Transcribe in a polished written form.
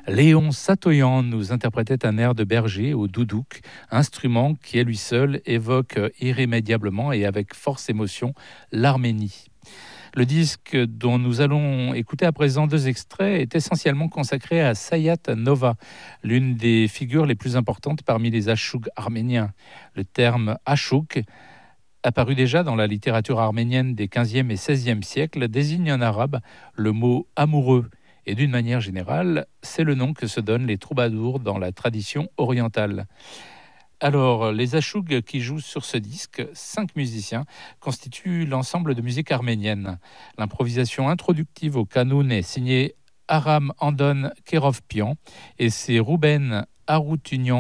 Léon Satoyan nous interprétait un air de berger au doudouk, instrument qui à lui seul évoque irrémédiablement et avec force émotion l'Arménie. Le disque dont nous allons écouter à présent deux extraits est essentiellement consacré à Sayat Nova, l'une des figures les plus importantes parmi les achougs arméniens. Le terme achoug, apparu déjà dans la littérature arménienne des 15e et 16e siècles, désigne en arabe le mot amoureux. Et d'une manière générale, c'est le nom que se donnent les troubadours dans la tradition orientale. Alors, les achougs qui jouent sur ce disque, 5 musiciens, constituent l'ensemble de musique arménienne. L'improvisation introductive au kanoun est signée Aram Andon Kerovpian et c'est Rouben Aroutunian